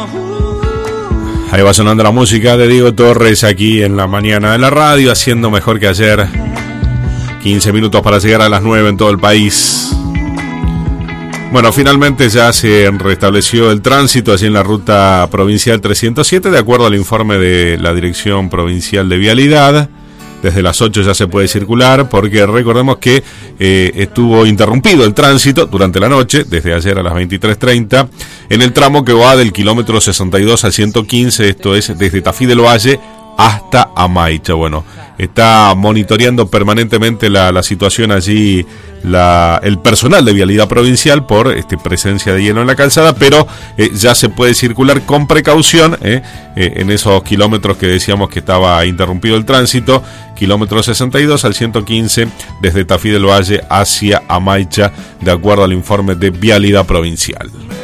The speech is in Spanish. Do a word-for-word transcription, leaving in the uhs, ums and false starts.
Ahí va sonando la música de Diego Torres aquí en la mañana de la radio, haciendo mejor que ayer. quince minutos para llegar a las nueve en todo el país. Bueno, finalmente ya se restableció el tránsito allí en la ruta provincial trescientos siete, de acuerdo al informe de la Dirección Provincial de Vialidad. Desde las ocho ya se puede circular, porque recordemos que eh, estuvo interrumpido el tránsito durante la noche, desde ayer a las veintitrés treinta, en el tramo que va del kilómetro sesenta y dos al ciento quince, esto es desde Tafí del Valle hasta Amaicha. Bueno, está monitoreando permanentemente la, la situación allí la, el personal de Vialidad Provincial por este, presencia de hielo en la calzada, pero eh, ya se puede circular con precaución eh, eh, en esos kilómetros que decíamos que estaba interrumpido el tránsito, kilómetro sesenta y dos al ciento quince desde Tafí del Valle hacia Amaicha, de acuerdo al informe de Vialidad Provincial.